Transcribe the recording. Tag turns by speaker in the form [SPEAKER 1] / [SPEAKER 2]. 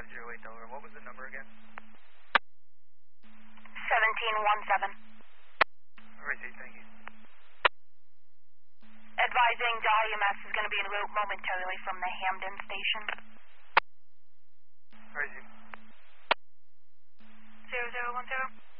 [SPEAKER 1] 108 Delaware. What was the number again?
[SPEAKER 2] 1717.
[SPEAKER 1] Alright, thank you.
[SPEAKER 2] Advising WMS is going to be en route momentarily from the Hamden station.
[SPEAKER 1] Alright,
[SPEAKER 2] 0010.